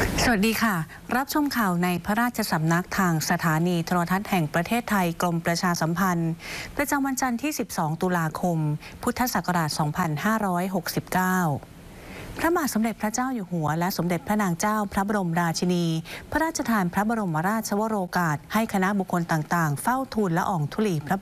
สวัสดีค่ะรับชมข่าวในพระราชสำนักทางสถานีโทรทัศน์แห่งประเทศไทยกรมประชาสัมพันธ์ประจำวันจันทร์ที่ 12 ตุลาคม พุทธศักราช 2569 พระบาทสมเด็จพระเจ้าอยู่หัวและสมเด็จพระนางเจ้าพระบรมราชินีพระราชทานพระบรมราชวโรกาสให้คณะบุคคลต่างๆเฝ้าทูลละอองธุลีพระ